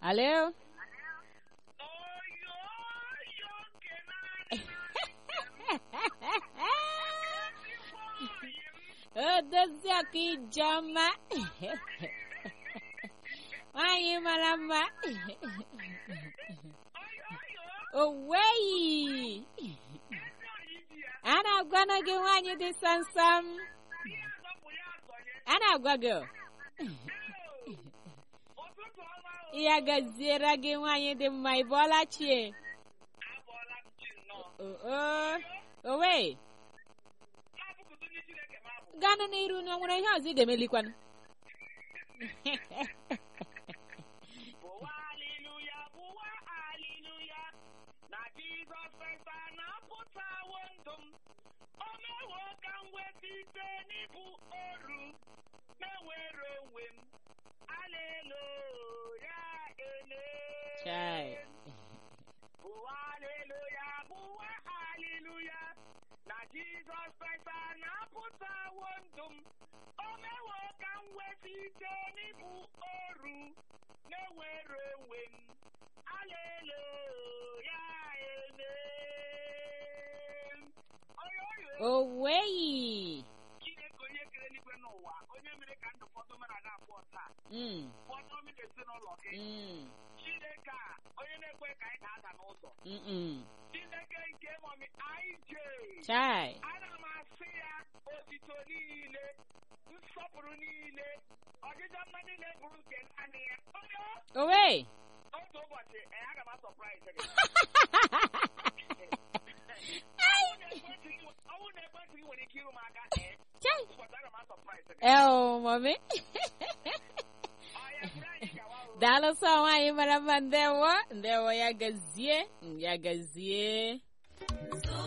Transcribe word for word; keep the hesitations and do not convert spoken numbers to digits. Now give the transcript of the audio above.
Hello? Oh, does yaki jama? Why, Marama? Oh, way! And I'm gonna give one you this and some. And I'm gonna go. Ya gazira give one you the my volachi. Oh, oh, away. Gana niru no muna hazi de melikwan. Hallelujah, hallelujah. Na Jesus Christ na puta wondum. Ome wokan wetite ni bu oru. Na wero wem. Hallelujah, amen. Chai. Hallelujah, hallelujah. Na Jesus Christ na puta wondum. Ome wokan wetite ni bu oru. No wero wem. Hallelujah, amen. Oh, way. Kine konye kire ni kwe no wa. Onye mere ka ndo foto mara na kwota. Mm. Foto mi de sino loke. Mm. Kine ka onye na kwe ka ita ata n'ụzọ. Mm. Kine ke nke mommy I J. Chai. Ana m asị ya otito niile, nsọpụrụ niile, ọdịdọ mma niile bụrụ nke naanị ya. Oh, way. Otu ụbọchị, eh, aga m surprise gị. Ọwụ na-ekwentị gị nwere ike iru m aka, eh? Chai. Ụbọchị aga m surprise gị. Oh, mommy. Ọ ya bụrụ anyị gawa o. Dalo sawa yi mara mandewa. Ndewa ya gazie. Ya gazie.